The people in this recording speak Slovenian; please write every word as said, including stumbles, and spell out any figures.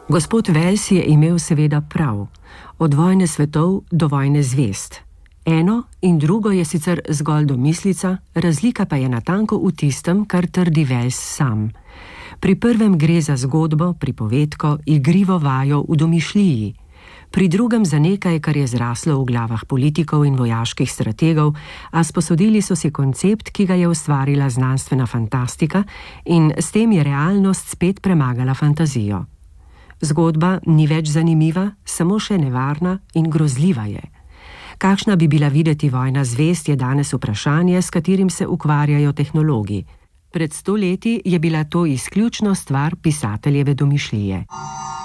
Gospod Wells je imel seveda prav. Od vojne svetov do vojne zvezd. Eno in drugo je sicer zgolj domislica, razlika pa je natanko v tistem, kar trdi Wells sam. Pri prvem gre za zgodbo, pripovedko, igrivo vajo v domišljiji. Pri drugem za nekaj, kar je zraslo v glavah politikov in vojaških strategov, a sposodili so si koncept, ki ga je ustvarila znanstvena fantastika in s tem je realnost spet premagala fantazijo. Zgodba ni več zanimiva, samo še nevarna in grozljiva je. Kakšna bi bila videti vojna zvezd, je danes vprašanje, s katerim se ukvarjajo tehnologi. Pred sto leti je bila to izključno stvar pisateljeve domišljije.